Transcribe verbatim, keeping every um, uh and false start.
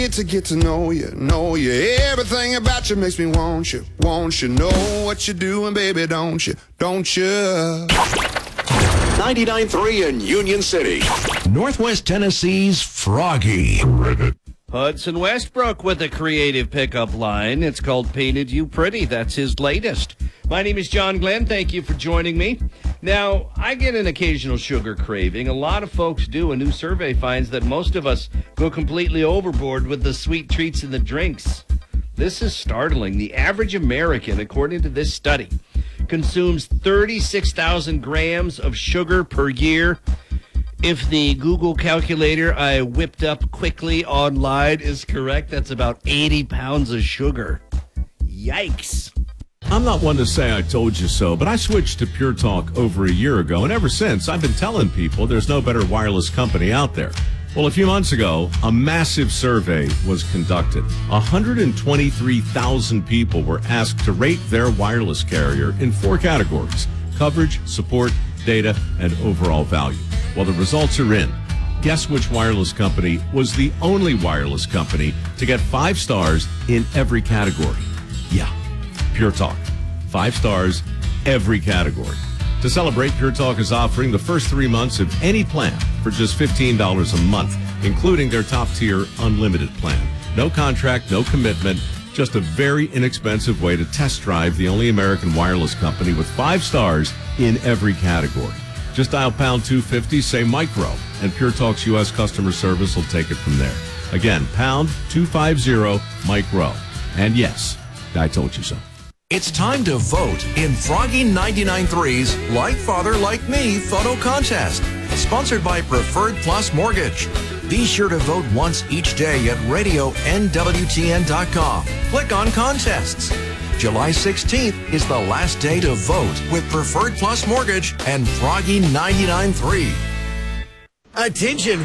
To get to know you, know you. Everything about you makes me want you, want you. Know what you're doing, baby, don't you, don't you? ninety-nine point three in Union City. Northwest Tennessee's Froggy. Hudson Westbrook with a creative pickup line. It's called Painted You Pretty. That's his latest. My name is John Glenn. Thank you for joining me. Now, I get an occasional sugar craving. A lot of folks do. A new survey finds that most of us go completely overboard with the sweet treats and the drinks. This is startling. The average American, according to this study, consumes thirty-six thousand grams of sugar per year. If the Google calculator I whipped up quickly online is correct, that's about eighty pounds of sugar. Yikes. I'm not one to say I told you so, but I switched to Pure Talk over a year ago, and ever since, I've been telling people there's no better wireless company out there. Well, a few months ago, a massive survey was conducted. one hundred twenty-three thousand people were asked to rate their wireless carrier in four categories: coverage, support, data, and overall value. Well, the results are in. Guess which wireless company was the only wireless company to get five stars in every category? Yeah. Pure Talk. Five stars, every category. To celebrate, Pure Talk is offering the first three months of any plan for just fifteen dollars a month, including their top-tier unlimited plan. No contract, no commitment, just a very inexpensive way to test drive the only American wireless company with five stars in every category. Just dial pound two fifty, say micro, and Pure Talk's U S customer service will take it from there. Again, pound two fifty, micro. And yes, I told you so. It's time to vote in Froggy ninety-nine point three's Like Father Like Me photo contest, sponsored by Preferred Plus Mortgage. Be sure to vote once each day at radio N W T N dot com. Click on contests. July sixteenth is the last day to vote with Preferred Plus Mortgage and Froggy ninety-nine point three. Attention